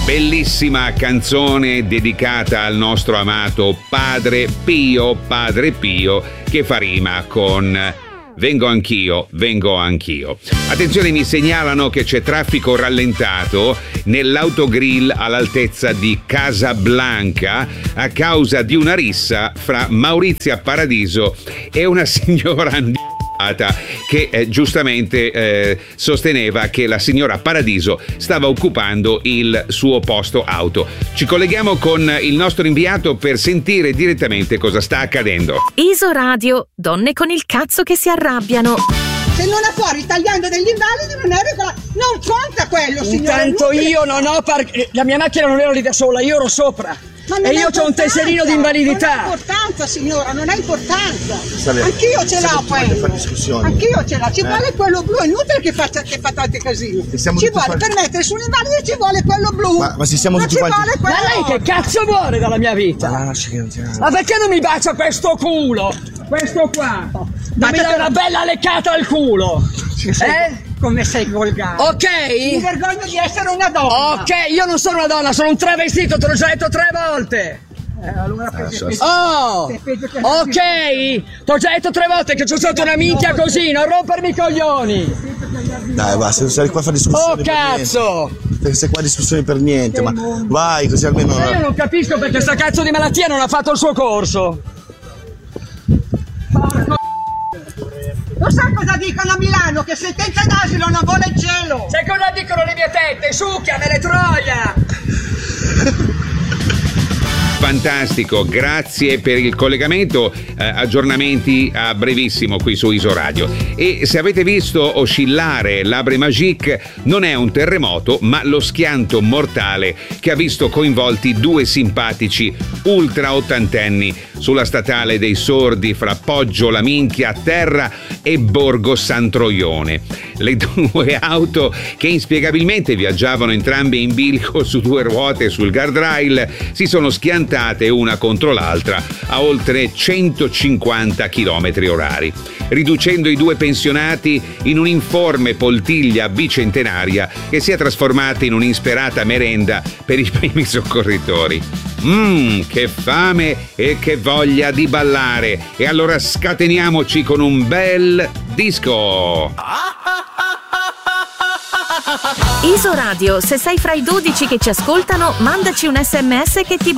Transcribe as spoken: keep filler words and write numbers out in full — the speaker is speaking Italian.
Bellissima canzone dedicata al nostro amato Padre Pio, Padre Pio, che fa rima con vengo anch'io, vengo anch'io. Attenzione, mi segnalano che c'è traffico rallentato nell'autogrill all'altezza di Casablanca a causa di una rissa fra Maurizia Paradiso e una signora che eh, giustamente eh, sosteneva che la signora Paradiso stava occupando il suo posto auto. Ci colleghiamo con il nostro inviato per sentire direttamente cosa sta accadendo. Isoradio, donne con il cazzo che si arrabbiano. Se non è fuori tagliando degli invalidi non è regola, non conta quello, signore. Intanto io non ho par- la mia macchina non ero lì da sola, io ero sopra. E io ho un tesserino di invalidità. Non ha importanza, signora, non ha importanza. Anch'io ce l'ho quello. Anch'io ce l'ho. Ci eh. vuole quello blu, è inutile che faccia che fa tanti casini. Ci vuole far... per mettere su un invalido ci vuole quello blu. Ma, ma se siamo non tutti ci quanti. Vuole ma lei che cazzo vuole dalla mia vita? Ma, non ma perché non mi bacia questo culo? Questo qua. Non ma mi dà una bella leccata al culo. Eh? Come sei volgare. Ok? Mi vergogno di essere una donna. Ok, io non sono una donna, sono un travestito, te l'ho già detto tre volte. Eh, allora peggio, peggio, oh, peggio che ok, ti ho già detto tre volte che c'ho stato una minchia così, non rompermi i coglioni. Dai, basta, non stai qua a fare discussioni. Oh cazzo! Perché sei qua a discussioni per niente, ma vai così almeno. Ma io non capisco perché sta cazzo di malattia non ha fatto il suo corso. Lo sai cosa dicono a Milano? Che sentenza d'asilo non vuole il cielo! Sai cosa dicono le mie tette? Succhiamele troia! Fantastico, grazie per il collegamento, eh, aggiornamenti a brevissimo qui su Isoradio. E se avete visto oscillare l'Abre Magique, non è un terremoto ma lo schianto mortale che ha visto coinvolti due simpatici ultra ottantenni sulla statale dei Sordi fra Poggio la Minchia a terra e Borgo San Troione. Le due auto, che inspiegabilmente viaggiavano entrambe in bilico su due ruote sul guardrail, si sono schiantate una contro l'altra a oltre centocinquanta chilometri orari, riducendo i due pensionati in un'informe poltiglia bicentenaria che si è trasformata in un'insperata merenda per i primi soccorritori. Mmm, che fame e che voglia di ballare! E allora scateniamoci con un bel disco! Isoradio, se sei fra i dodici che ci ascoltano, mandaci un sms che ti